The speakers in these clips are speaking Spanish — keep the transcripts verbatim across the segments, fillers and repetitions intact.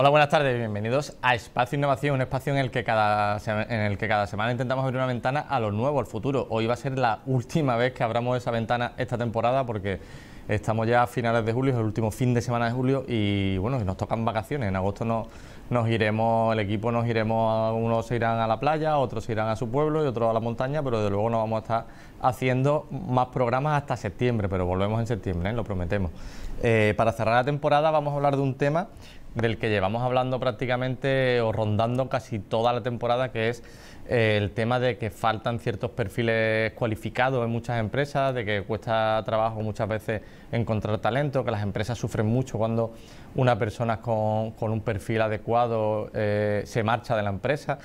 Hola, buenas tardes, bienvenidos a Espacio Innovación, un espacio en el que cada, en el que cada semana intentamos abrir una ventana a lo nuevo, al futuro. Hoy va a ser la última vez que abramos esa ventana esta temporada porque estamos ya a finales de julio, es el último fin de semana de julio y bueno, nos tocan vacaciones. En agosto nos, nos iremos, el equipo nos iremos, unos se irán a la playa, otros se irán a su pueblo y otros a la montaña, pero desde luego no vamos a estar haciendo más programas hasta septiembre, pero volvemos en septiembre, ¿eh? Lo prometemos. Eh, para cerrar la temporada vamos a hablar de un tema del que llevamos hablando prácticamente o rondando casi toda la temporada, que es eh, el tema de que faltan ciertos perfiles cualificados en muchas empresas, de que cuesta trabajo muchas veces encontrar talento, que las empresas sufren mucho cuando una persona con, con un perfil adecuado eh, se marcha de la empresa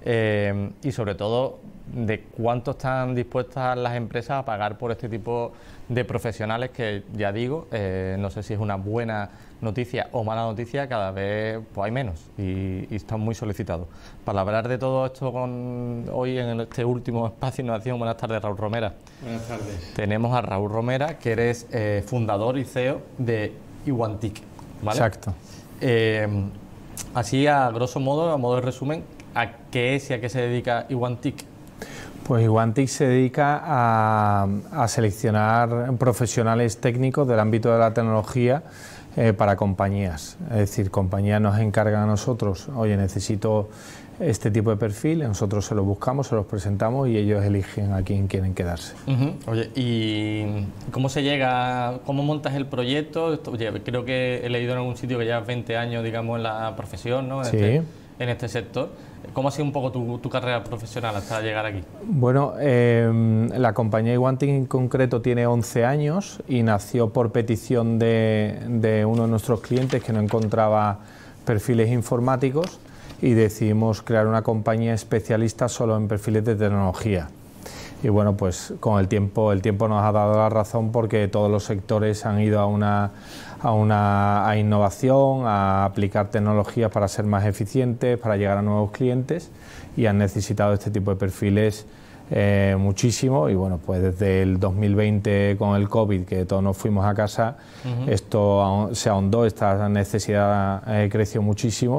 eh, y sobre todo de cuánto están dispuestas las empresas a pagar por este tipo de profesionales que, ya digo, eh, no sé si es una buena noticia o mala noticia, cada vez pues hay menos y, y están muy solicitados. Para hablar de todo esto con hoy en este último espacio de innovación, buenas tardes, Raúl Romera. Buenas tardes. Tenemos a Raúl Romera, que eres eh, fundador y C E O de Iwantic, ¿vale? Exacto. Eh, así, a grosso modo, a modo de resumen, ¿a qué es y a qué se dedica Iwantic? Pues Iwantic se dedica a, a seleccionar profesionales técnicos del ámbito de la tecnología eh, para compañías. Es decir, compañías nos encargan a nosotros, oye, necesito este tipo de perfil, nosotros se los buscamos, se los presentamos y ellos eligen a quién quieren quedarse. Uh-huh. Oye, ¿y cómo se llega, cómo montas el proyecto? Oye, creo que he leído en algún sitio que llevas veinte años, digamos, en la profesión, ¿no? En Sí. Este, en este sector. ¿Cómo ha sido un poco tu, tu carrera profesional hasta llegar aquí? Bueno, eh, la compañía Iwantic en concreto tiene once años y nació por petición de, de uno de nuestros clientes que no encontraba perfiles informáticos y decidimos crear una compañía especialista solo en perfiles de tecnología. Y bueno, pues con el tiempo, el tiempo nos ha dado la razón porque todos los sectores han ido a una, a una a innovación, a aplicar tecnologías para ser más eficientes, para llegar a nuevos clientes y han necesitado este tipo de perfiles eh, muchísimo. Y bueno, pues desde el dos mil veinte con el COVID, que todos nos fuimos a casa, uh-huh. esto se ahondó, esta necesidad eh, creció muchísimo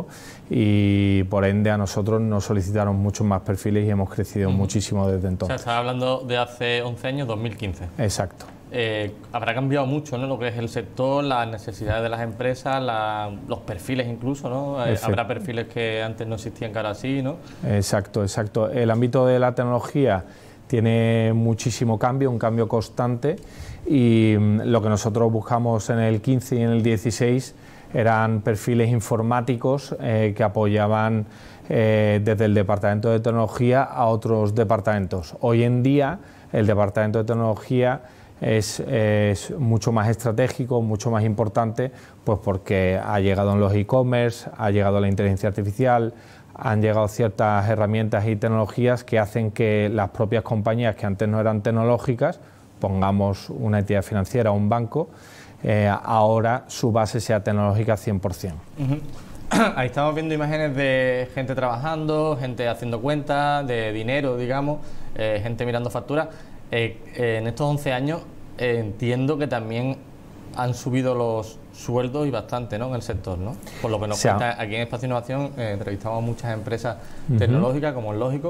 y por ende a nosotros nos solicitaron muchos más perfiles y hemos crecido uh-huh. muchísimo desde entonces. O sea, estás hablando de hace once años, dos mil quince. Exacto. Eh, habrá cambiado mucho, ¿no? Lo que es el sector, las necesidades de las empresas, la, los perfiles incluso, ¿no? Eh, habrá perfiles que antes no existían que ahora sí, ¿no? Exacto, exacto. El ámbito de la tecnología tiene muchísimo cambio, un cambio constante y lo que nosotros buscamos en el quince y en el dieciséis eran perfiles informáticos eh, que apoyaban eh, desde el departamento de tecnología a otros departamentos. Hoy en día el departamento de tecnología es, es mucho más estratégico, mucho más importante, pues porque ha llegado en los e-commerce, ha llegado la inteligencia artificial, han llegado ciertas herramientas y tecnologías que hacen que las propias compañías que antes no eran tecnológicas, pongamos una entidad financiera o un banco, eh, ahora su base sea tecnológica cien por cien. Uh-huh. Ahí estamos viendo imágenes de gente trabajando, gente haciendo cuentas, de dinero, digamos, eh, gente mirando facturas. Eh, eh, en estos once años eh, entiendo que también han subido los sueldos y bastante, ¿no? En el sector, ¿no? Por lo que nos cuenta aquí en Espacio Innovación, eh, entrevistamos a muchas empresas uh-huh. tecnológicas, como es lógico,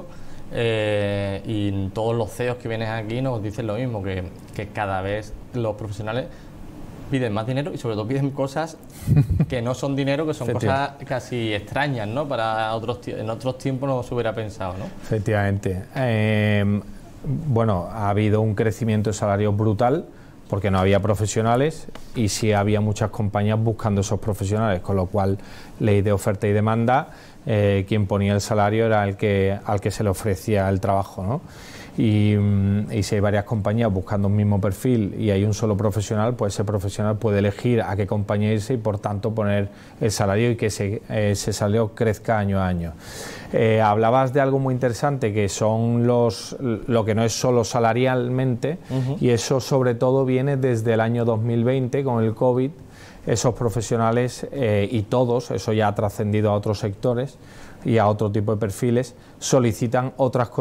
eh, y todos los C E Os que vienen aquí nos dicen lo mismo, que, que cada vez los profesionales piden más dinero y sobre todo piden cosas que no son dinero, que son cosas casi extrañas, ¿no? Para otros en otros tiempos no se hubiera pensado, ¿no? Efectivamente. Eh, bueno, ha habido un crecimiento de salarios brutal porque no había profesionales y sí había muchas compañías buscando esos profesionales, con lo cual, ley de oferta y demanda, eh, quien ponía el salario era el que, al que se le ofrecía el trabajo, ¿no? Y, y si hay varias compañías buscando un mismo perfil y hay un solo profesional, pues ese profesional puede elegir a qué compañía irse y por tanto poner el salario y que ese, ese salario crezca año a año. Eh, hablabas de algo muy interesante que son los lo que no es solo salarialmente uh-huh. y eso sobre todo viene desde el año dos mil veinte con el COVID. Esos profesionales eh, y todos, eso ya ha trascendido a otros sectores y a otro tipo de perfiles, solicitan otras cosas